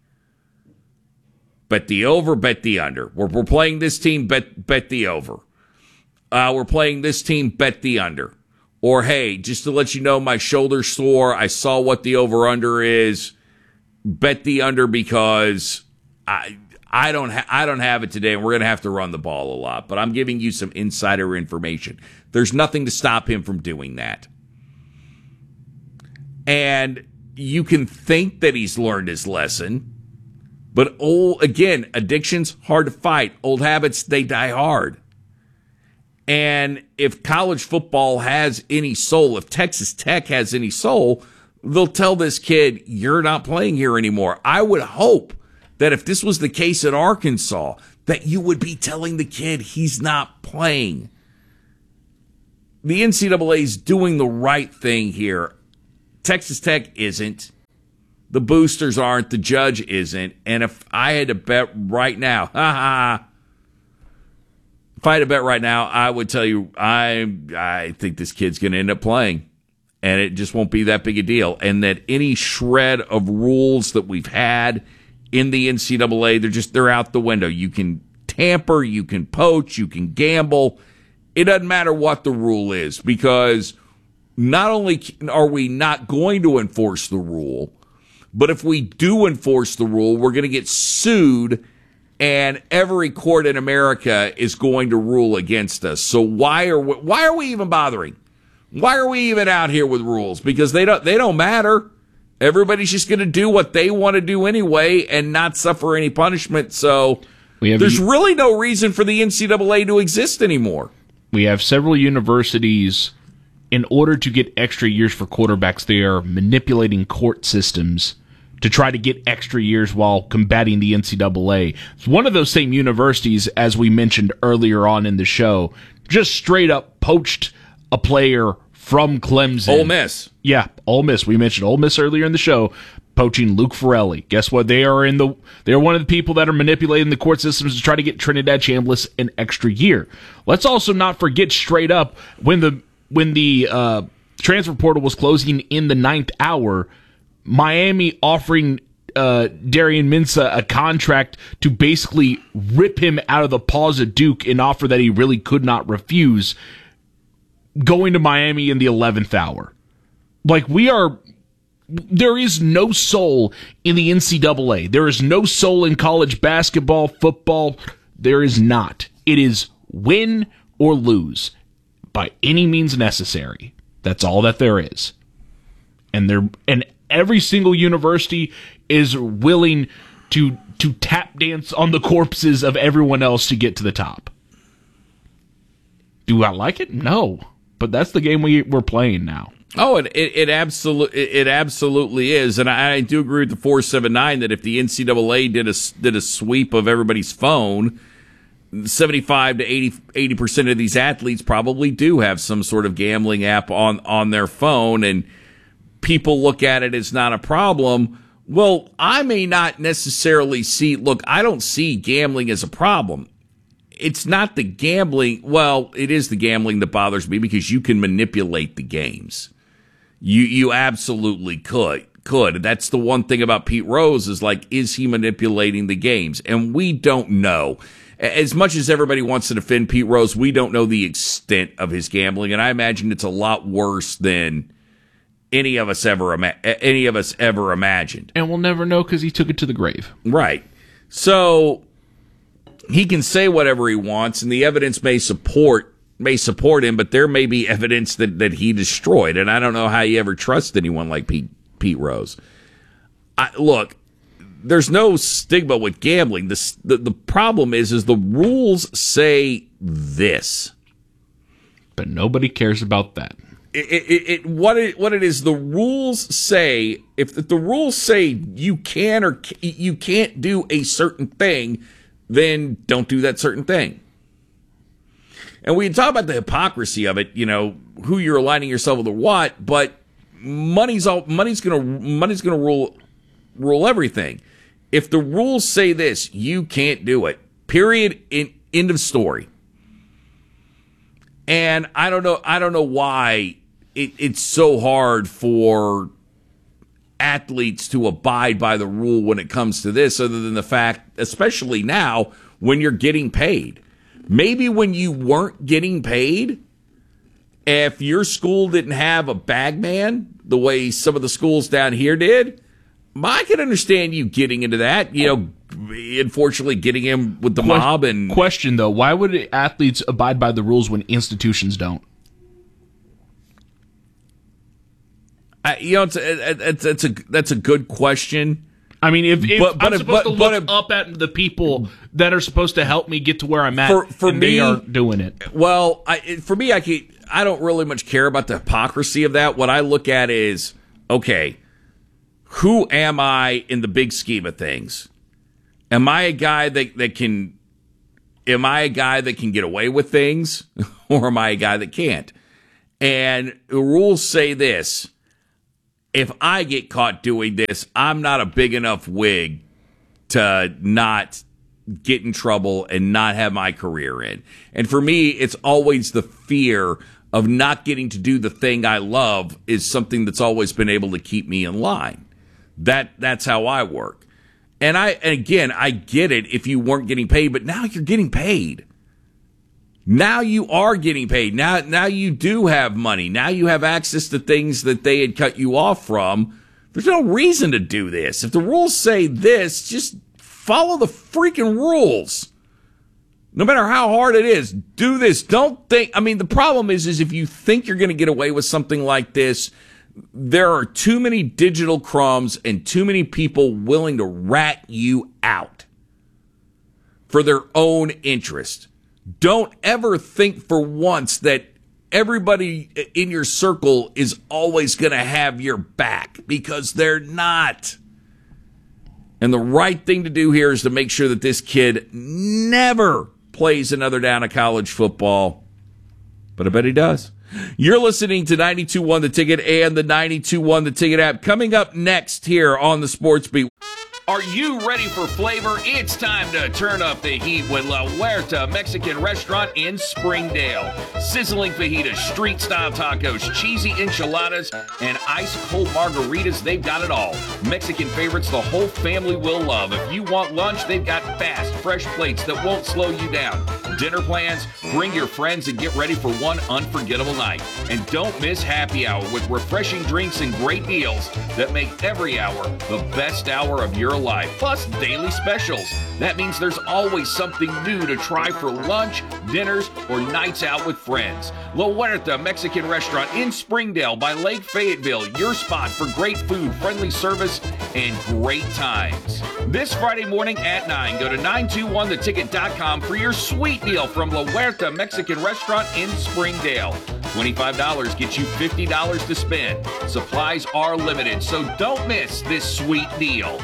Speaker 1: Bet the over, bet the under. We're, we're playing this team, bet bet the over. Uh, we're playing this team, bet the under. Or, hey, just to let you know, my shoulder's sore. I saw what the over-under is. Bet the under because I I don't ha- I don't have it today, and we're going to have to run the ball a lot. But I'm giving you some insider information. There's nothing to stop him from doing that. And you can think that he's learned his lesson. But, old, again, addiction's hard to fight. Old habits, they die hard. And if college football has any soul, if Texas Tech has any soul, they'll tell this kid, you're not playing here anymore. I would hope that if this was the case in Arkansas, that you would be telling the kid he's not playing. The N C double A is doing the right thing here. Texas Tech isn't. The boosters aren't. The judge isn't. And if I had to bet right now, ha ha, if I had to bet right now, I would tell you I I think this kid's going to end up playing. And it just won't be that big a deal. And that any shred of rules that we've had in the N C double A, they're just they're out the window. You can tamper, you can poach, you can gamble. It doesn't matter what the rule is, because not only are we not going to enforce the rule, but if we do enforce the rule, we're going to get sued, and every court in America is going to rule against us. So why are we, why are we even bothering? Why are we even out here with rules? Because they don't they don't matter. Everybody's just going to do what they want to do anyway and not suffer any punishment. So
Speaker 2: we have
Speaker 1: there's really no reason for the N C double A to exist anymore.
Speaker 2: We have several universities, in order to get extra years for quarterbacks, they are manipulating court systems to try to get extra years while combating the N C double A. It's one of those same universities, as we mentioned earlier on in the show, just straight up poached a player from Clemson.
Speaker 1: Ole Miss.
Speaker 2: Yeah, Ole Miss. We mentioned Ole Miss earlier in the show, poaching Luke Ferrelli. Guess what? They are in the they're one of the people that are manipulating the court systems to try to get Trinidad Chambliss an extra year. Let's also not forget, straight up, when the when the uh, transfer portal was closing in the ninth hour, Miami offering uh, Darian Mensah a contract to basically rip him out of the paws of Duke, an offer that he really could not refuse, going to Miami in the eleventh hour. Like, we are, there is no soul in the N C double A. There is no soul in college basketball, football. There is not. It is win or lose by any means necessary. That's all that there is. And there, and every single university is willing to to tap dance on the corpses of everyone else to get to the top. Do I like it? No. But that's the game we, we're playing now.
Speaker 1: Oh, it it, it absolutely it absolutely is, and I, I do agree with the four seven nine that if the N C double A did a did a sweep of everybody's phone, seventy-five to eighty percent of these athletes probably do have some sort of gambling app on on their phone, and people look at it as not a problem. Well, I may not necessarily see. Look, I don't see gambling as a problem. It's not the gambling. Well, it is the gambling that bothers me, because you can manipulate the games. You you absolutely could. Could. That's the one thing about Pete Rose, is like, is he manipulating the games? And we don't know. As much as everybody wants to defend Pete Rose, we don't know the extent of his gambling, and I imagine it's a lot worse than any of us ever ima- any of us ever imagined.
Speaker 2: And we'll never know, because he took it to the grave.
Speaker 1: Right. So he can say whatever he wants, and the evidence may support may support him, but there may be evidence that, that he destroyed, and I don't know how you ever trust anyone like Pete Pete Rose. I, look, there's no stigma with gambling. This, the the problem is is the rules say this,
Speaker 2: but nobody cares about that.
Speaker 1: It, it, it what it what it is. The rules say, if, if the rules say you can or you can't do a certain thing, then don't do that certain thing. And we can talk about the hypocrisy of it, you know, who you're aligning yourself with or what, but money's all money's gonna money's gonna rule rule everything. If the rules say this, you can't do it. Period. In, end of story. And I don't know I don't know why it, it's so hard for athletes to abide by the rule when it comes to this, other than the fact, especially now, when you're getting paid. Maybe when you weren't getting paid, if your school didn't have a bag man the way some of the schools down here did, I can understand you getting into that, you know, unfortunately getting in with the
Speaker 2: que-
Speaker 1: mob. And
Speaker 2: question, though, why would athletes abide by the rules when institutions don't?
Speaker 1: I, you know, it's, it's, it's a that's a good question.
Speaker 2: I mean, if, if
Speaker 1: but, but
Speaker 2: I'm
Speaker 1: if,
Speaker 2: supposed
Speaker 1: but,
Speaker 2: to
Speaker 1: but
Speaker 2: look
Speaker 1: if,
Speaker 2: up at the people that are supposed to help me get to where I'm at,
Speaker 1: for, for
Speaker 2: and
Speaker 1: me,
Speaker 2: they aren't doing it.
Speaker 1: Well, I, for me, I can, I don't really much care about the hypocrisy of that. What I look at is, okay, who am I in the big scheme of things? Am I a guy that, that can, am I a guy that can get away with things or am I a guy that can't? And the rules say this. If I get caught doing this, I'm not a big enough wig to not get in trouble and not have my career in. And for me, it's always the fear of not getting to do the thing I love is something that's always been able to keep me in line. That that's how I work. And I and again, I get it if you weren't getting paid, but now you're getting paid. Now you are getting paid. Now, now you do have money. Now you have access to things that they had cut you off from. There's no reason to do this. If the rules say this, just follow the freaking rules. No matter how hard it is, do this. Don't think, I mean, the problem is, is if you think you're going to get away with something like this, there are too many digital crumbs and too many people willing to rat you out for their own interest. Don't ever think for once that everybody in your circle is always going to have your back, because they're not. And the right thing to do here is to make sure that this kid never plays another down of college football. But I bet he does. You're listening to ninety-two point one The Ticket and the ninety-two point one The Ticket app. Coming up next here on the Sports Beat.
Speaker 12: Are you ready for flavor? It's time to turn up the heat with La Huerta Mexican Restaurant in Springdale. Sizzling fajitas, street-style tacos, cheesy enchiladas, and ice-cold margaritas, they've got it all. Mexican favorites the whole family will love. If you want lunch, they've got fast, fresh plates that won't slow you down. Dinner plans? Bring your friends and get ready for one unforgettable night. And don't miss happy hour with refreshing drinks and great deals that make every hour the best hour of your life, plus daily specials. That means there's always something new to try for lunch, dinners, or nights out with friends. La Huerta Mexican Restaurant in Springdale by Lake Fayetteville, your spot for great food, friendly service, and great times. This Friday morning at nine, go to nine two one the ticket dot com for your sweet deal from La Huerta Mexican Restaurant in Springdale. twenty-five dollars gets you fifty dollars to spend. Supplies are limited, so don't miss this sweet deal.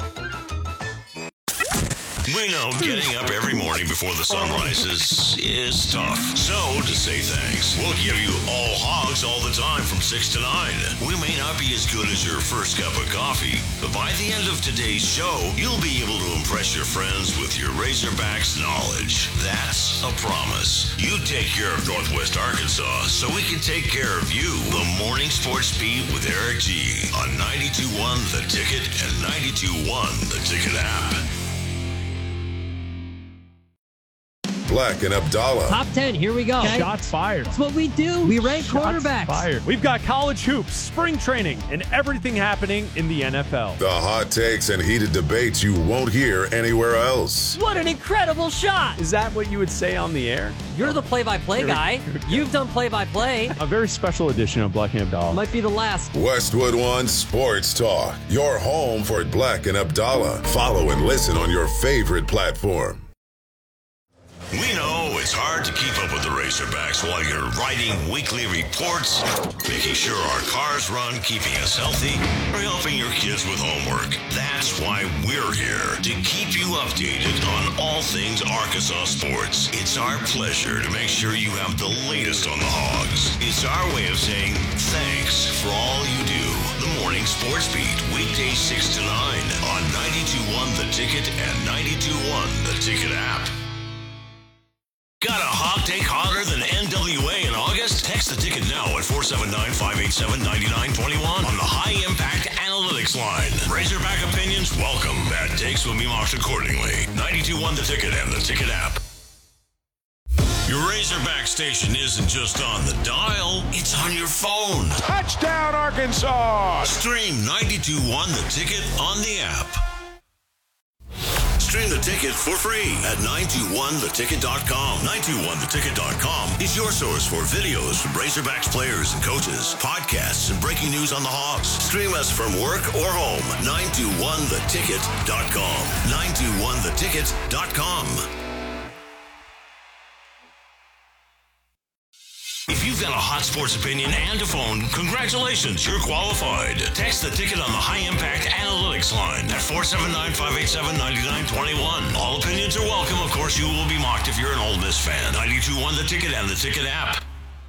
Speaker 8: We know getting up every morning before the sun rises is tough. So, to say thanks, we'll give you all hogs all the time from six to nine. We may not be as good as your first cup of coffee, but by the end of today's show, you'll be able to impress your friends with your Razorbacks knowledge. That's a promise. You take care of Northwest Arkansas so we can take care of you. The Morning Sports Beat with Eric G. on ninety-two point one The Ticket and ninety-two point one The Ticket app.
Speaker 13: Black and Abdallah.
Speaker 14: Top ten, here we go. Okay.
Speaker 15: Shots fired.
Speaker 14: That's what we do. We rank
Speaker 15: Shots
Speaker 14: quarterbacks.
Speaker 15: Fired. We've got college hoops, spring training, and everything happening in the N F L.
Speaker 13: The hot takes and heated debates you won't hear anywhere else.
Speaker 14: What an incredible shot.
Speaker 15: Is that what you would say on the air?
Speaker 14: You're the play-by-play guy. You've done play-by-play.
Speaker 15: A very special edition of Black and Abdallah.
Speaker 14: Might be the last.
Speaker 13: Westwood One Sports Talk. Your home for Black and Abdallah. Follow and listen on your favorite platform.
Speaker 8: We know it's hard to keep up with the Razorbacks while you're writing weekly reports, making sure our cars run, keeping us healthy, or helping your kids with homework. That's why we're here, to keep you updated on all things Arkansas sports. It's our pleasure to make sure you have the latest on the Hogs. It's our way of saying thanks for all you do. The Morning Sports Beat, weekdays six to nine on ninety-two point one The Ticket and ninety-two point one The Ticket app. Got a hot take hotter than N W A in August? Text the ticket now at four seven nine, five eight seven, nine nine two one on the High Impact Analytics line. Razorback opinions welcome. Bad takes will be marked accordingly. ninety-two point one The Ticket and the Ticket app. Your Razorback station isn't just on the dial, it's on your phone.
Speaker 9: Touchdown, Arkansas!
Speaker 8: Stream ninety-two point one The Ticket on the app. Stream the ticket for free at nine two one the ticket dot com. nine two one the ticket dot com is your source for videos from Razorbacks players and coaches, podcasts, and breaking news on the Hogs. Stream us from work or home. nine two one the ticket dot com. nine two one the ticket dot com. If you've got a hot sports opinion and a phone, congratulations, you're qualified. Text the ticket on the High Impact Analytics line at four seven nine, five eight seven, nine nine two one. All opinions are welcome. Of course, you will be mocked if you're an Ole Miss fan. ninety-two point one The Ticket and the Ticket app.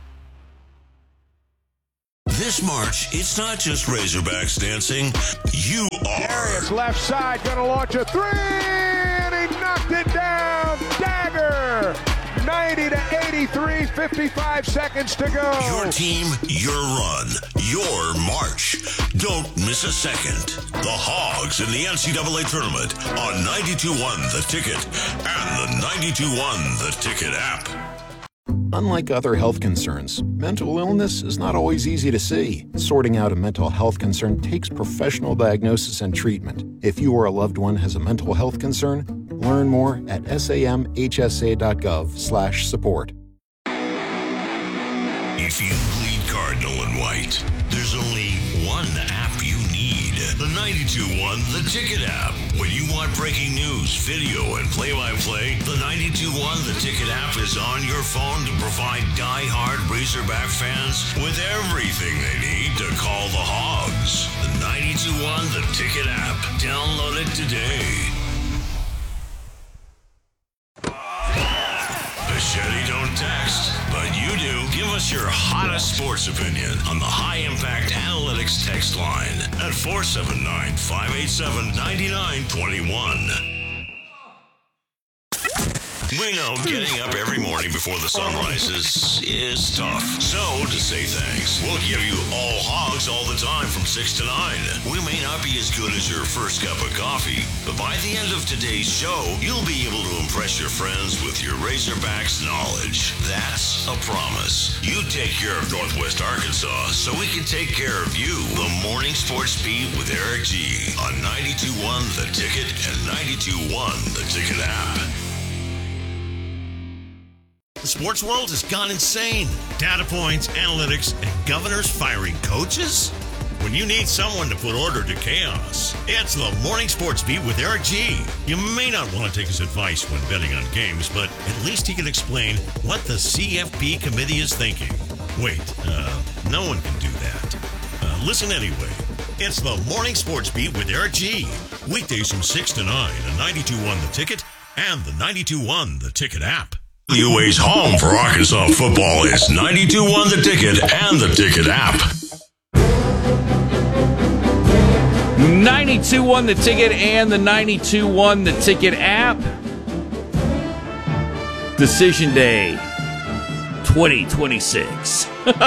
Speaker 8: This March, it's not just Razorbacks dancing. You are.
Speaker 9: Arias left side, gonna launch a three, and he knocked it down. Dagger. ninety to eighty-three, fifty-five seconds to go.
Speaker 8: Your team, your run, your march. Don't miss a second. The Hogs in the N C double A tournament on ninety-two point one The Ticket and the ninety-two point one The Ticket app.
Speaker 16: Unlike other health concerns, mental illness is not always easy to see. Sorting out a mental health concern takes professional diagnosis and treatment. If you or a loved one has a mental health concern, learn more at samhsa.gov slash support.
Speaker 8: If you bleed cardinal and white, there's only one app you need. The ninety-two point one The Ticket app. When you want breaking news, video, and play-by-play, the ninety-two point one The Ticket app is on your phone to provide die-hard Razorback fans with everything they need to call the Hogs. The ninety-two point one The Ticket app. Download it today. Machete don't text, but you do. Give us your hottest sports opinion on the High Impact Analytics text line at four seven nine, five eight seven, nine nine two one. We know getting up every morning before the sun rises is tough. So, to say thanks, we'll give you all Hogs all the time from six to nine. We may not be as good as your first cup of coffee, but by the end of today's show, you'll be able to impress your friends with your Razorbacks knowledge. That's a promise. You take care of Northwest Arkansas so we can take care of you. The Morning Sports Beat with Eric G. on ninety-two point one The Ticket and ninety-two point one The Ticket app.
Speaker 17: The sports world has gone insane. Data points, analytics, and governors firing coaches? When you need someone to put order to chaos, it's the Morning Sports Beat with Eric G. You may not want to take his advice when betting on games, but at least he can explain what the C F P committee is thinking. Wait, uh, no one can do that. Uh, listen anyway. It's the Morning Sports Beat with Eric G. Weekdays from six to nine on ninety-two point one The Ticket and the ninety-two point one The Ticket app.
Speaker 8: U A's home for Arkansas football is ninety-two point one The Ticket and the Ticket app.
Speaker 1: ninety-two point one The Ticket and the ninety-two point one The Ticket app. Decision Day twenty twenty-six.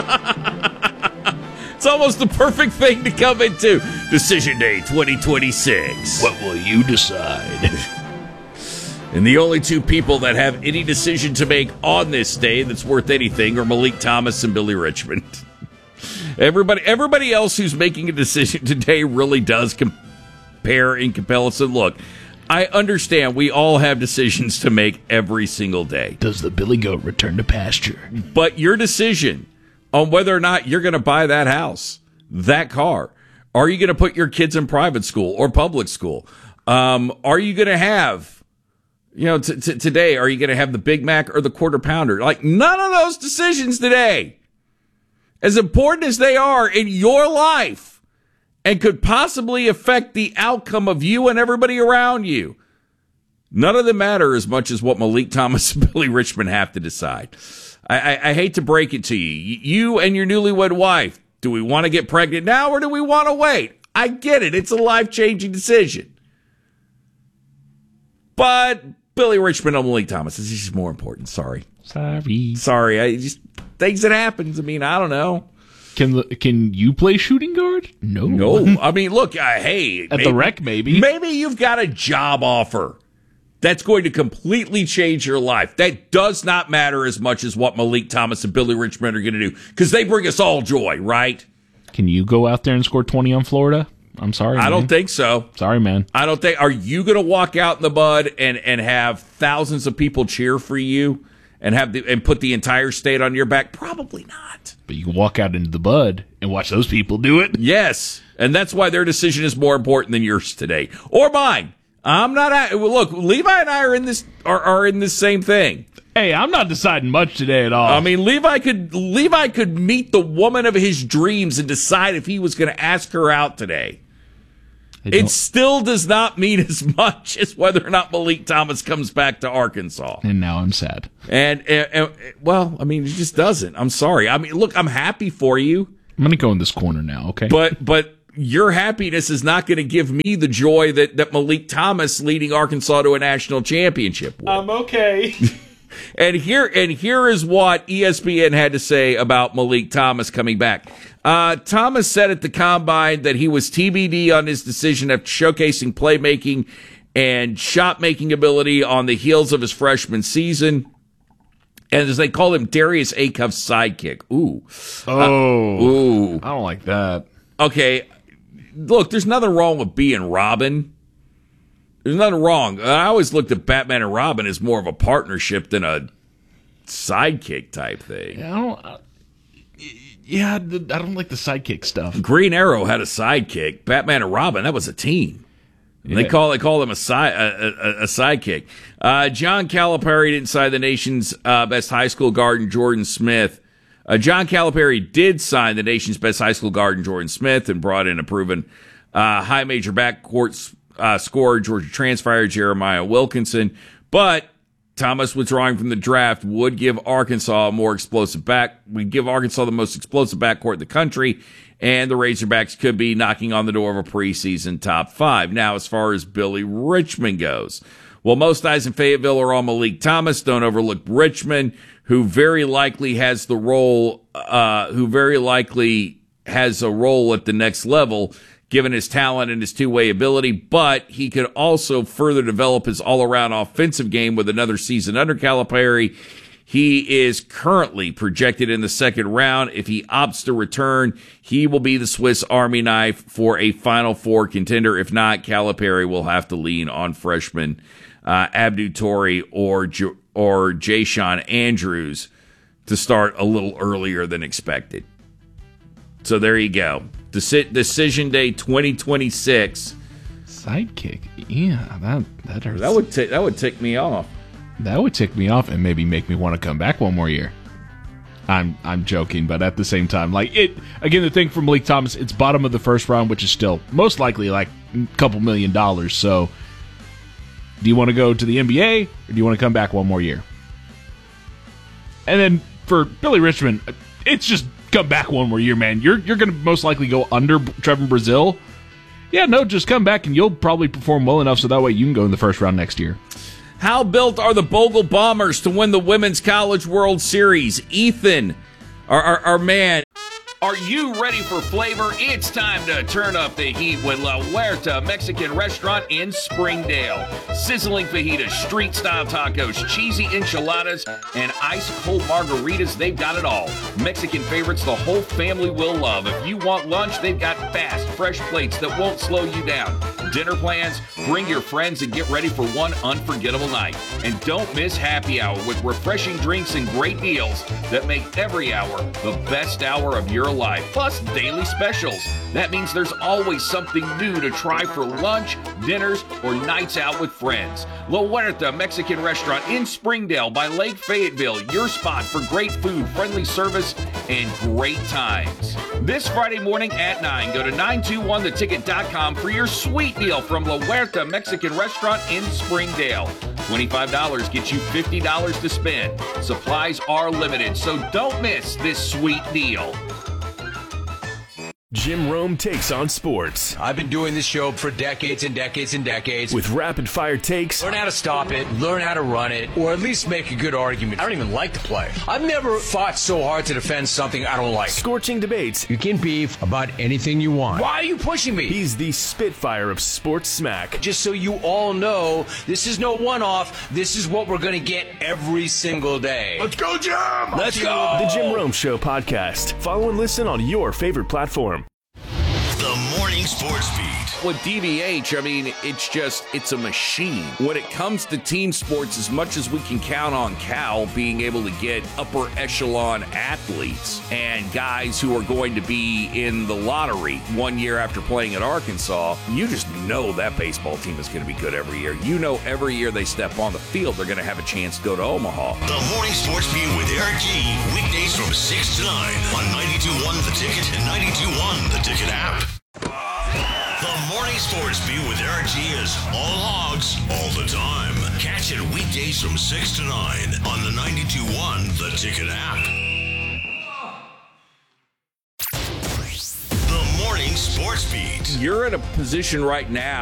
Speaker 1: It's almost the perfect thing to come into. Decision Day twenty twenty-six.
Speaker 2: What will you decide?
Speaker 1: And the only two people that have any decision to make on this day that's worth anything are Malik Thomas and Billy Richmond. Everybody everybody else who's making a decision today really does compare and compel us. And look, I understand we all have decisions to make every single day.
Speaker 2: Does the Billy Goat return to pasture?
Speaker 1: But your decision on whether or not you're going to buy that house, that car, are you going to put your kids in private school or public school? Um, are you going to have... You know, t- t- today, are you going to have the Big Mac or the Quarter Pounder? Like, none of those decisions today, as important as they are in your life and could possibly affect the outcome of you and everybody around you, none of them matter as much as what Malik Thomas and Billy Richmond have to decide. I, I, I hate to break it to you. You and your newlywed wife, do we want to get pregnant now or do we want to wait? I get it. It's a life-changing decision. But Billy Richmond and Malik Thomas, this is more important. Sorry.
Speaker 2: Sorry.
Speaker 1: Sorry. I just things that happens. I mean, I don't know.
Speaker 2: Can the, can you play shooting guard? No.
Speaker 1: No. I mean, look, uh, hey.
Speaker 2: At maybe, the rec, maybe.
Speaker 1: Maybe you've got a job offer that's going to completely change your life. That does not matter as much as what Malik Thomas and Billy Richmond are going to do because they bring us all joy, right?
Speaker 2: Can you go out there and score twenty on Florida? I'm sorry,
Speaker 1: I
Speaker 2: man.
Speaker 1: don't think so.
Speaker 2: Sorry, man.
Speaker 1: I don't think. Are you going to walk out in the bud and, and have thousands of people cheer for you and have the, and put the entire state on your back? Probably not.
Speaker 2: But you can walk out into the bud and watch those people do it.
Speaker 1: Yes, and that's why their decision is more important than yours today or mine. I'm not. Look, Levi and I are in this are, are in this same thing.
Speaker 2: Hey, I'm not deciding much today at all.
Speaker 1: I mean, Levi could Levi could meet the woman of his dreams and decide if he was going to ask her out today. It still does not mean as much as whether or not Malik Thomas comes back to Arkansas.
Speaker 2: And now I'm sad.
Speaker 1: And, and, and well, I mean, it just doesn't. I'm sorry. I mean, look, I'm happy for you.
Speaker 2: I'm going to go in this corner now, okay?
Speaker 1: But but your happiness is not going to give me the joy that, that Malik Thomas leading Arkansas to a national championship would.
Speaker 2: I'm okay.
Speaker 1: And here and here is what E S P N had to say about Malik Thomas coming back. Uh, Thomas said at the Combine that he was T B D on his decision after showcasing playmaking and shot-making ability on the heels of his freshman season. And as they call him, Darius Acuff's sidekick. Ooh.
Speaker 2: Oh.
Speaker 1: Uh, ooh.
Speaker 2: I don't like that.
Speaker 1: Okay. Look, there's nothing wrong with being Robin. There's nothing wrong. I always looked at Batman and Robin as more of a partnership than a sidekick type thing.
Speaker 2: Yeah, I don't, uh, yeah, I don't like the sidekick stuff.
Speaker 1: Green Arrow had a sidekick. Batman and Robin, that was a team. Yeah. They call they call him a, side, a, a, a sidekick. Uh, John Calipari didn't sign the nation's uh, best high school guard in Jordan Smith. Uh, John Calipari did sign the nation's best high school guard in Jordan Smith and brought in a proven uh, high major backcourt uh, scorer, Georgia transfer Jeremiah Wilkinson. But Thomas withdrawing from the draft would give Arkansas a more explosive back. Would give Arkansas the most explosive backcourt in the country, and the Razorbacks could be knocking on the door of a preseason top five. Now, as far as Billy Richmond goes, well, most eyes in Fayetteville are on Malik Thomas. Don't overlook Richmond, who very likely has the role, uh, who very likely has a role at the next level, given his talent and his two-way ability, but he could also further develop his all-around offensive game with another season under Calipari. He is currently projected in the second round. If he opts to return, he will be the Swiss Army knife for a Final Four contender. If not, Calipari will have to lean on freshman uh, Abdu Torre or J- or Jayshon Andrews to start a little earlier than expected. So there you go. Deci- Decision Day twenty twenty-six.
Speaker 2: Sidekick, yeah, that that hurts.
Speaker 1: That would t- that would tick me off.
Speaker 2: That would tick me off and maybe make me want to come back one more year. I'm I'm joking, but at the same time, like it again, the thing for Malik Thomas, it's bottom of the first round, which is still most likely like a couple million dollars. So, do you want to go to the N B A or do you want to come back one more year? And then for Billy Richmond, it's just come back one more year, man. You're you're going to most likely go under Trevor Brazile. Yeah, no, just come back and you'll probably perform well enough so that way you can go in the first round next year.
Speaker 1: How built are the Bogle Bombers to win the Women's College World Series? Ethan, our, our, our man.
Speaker 12: Are you ready for flavor? It's time to turn up the heat with La Huerta Mexican Restaurant in Springdale. Sizzling fajitas, street-style tacos, cheesy enchiladas, and ice-cold margaritas, they've got it all. Mexican favorites the whole family will love. If you want lunch, they've got fast, fresh plates that won't slow you down. Dinner plans? Bring your friends and get ready for one unforgettable night. And don't miss happy hour with refreshing drinks and great deals that make every hour the best hour of your life, plus daily specials. That means there's always something new to try for lunch, dinners, or nights out with friends. La Huerta Mexican Restaurant in Springdale by Lake Fayetteville, your spot for great food, friendly service, and great times. This Friday morning at nine, go to nine two one the ticket dot com for your sweet deal from La Huerta Mexican Restaurant in Springdale. twenty-five dollars gets you fifty dollars to spend. Supplies are limited, so don't miss this sweet deal.
Speaker 18: Jim Rome takes on sports.
Speaker 19: I've been doing this show for decades and decades and decades.
Speaker 18: With rapid-fire takes.
Speaker 19: Learn how to stop it, learn how to run it, or at least make a good argument. I don't even like the play. I've never fought so hard to defend something I don't like.
Speaker 18: Scorching debates.
Speaker 19: You can beef about anything you want. Why are you pushing me?
Speaker 18: He's the Spitfire of sports smack.
Speaker 19: Just so you all know, this is no one-off. This is what we're going to get every single day.
Speaker 18: Let's go, Jim!
Speaker 19: Let's go!
Speaker 18: The Jim Rome Show podcast. Follow and listen on your favorite platform.
Speaker 8: The Morning Sports Beat.
Speaker 1: With D V H, I mean, it's just, it's a machine. When it comes to team sports, as much as we can count on Cal being able to get upper echelon athletes and guys who are going to be in the lottery one year after playing at Arkansas, you just know that baseball team is going to be good every year. You know every year they step on the field, they're going to have a chance to go to Omaha.
Speaker 8: The Morning Sports Beat with Eric G. Weekdays from six to nine on ninety-two point one The Ticket and ninety-two point one The Ticket app. The Morning Sports Beat with Eric G is all hogs, all the time. Catch it weekdays from six to nine on the ninety-two point one The Ticket app. The Morning Sports Beat.
Speaker 1: You're in a position right now